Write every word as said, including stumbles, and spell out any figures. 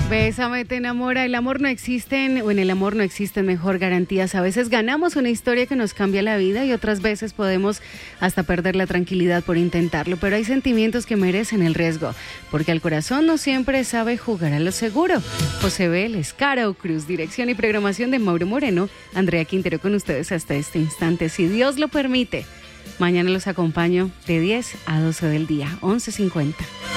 Bésame, te enamora. El amor no existen, o en el amor no existen mejor garantías. A veces ganamos una historia que nos cambia la vida y otras veces podemos hasta perder la tranquilidad por intentarlo. Pero hay sentimientos que merecen el riesgo, porque el corazón no siempre sabe jugar a lo seguro. José Vélez, Caro Cruz, dirección y programación de Mauro Moreno, Andrea Quintero con ustedes hasta este instante. Si Dios lo permite, mañana los acompaño de diez a doce del día, once cincuenta.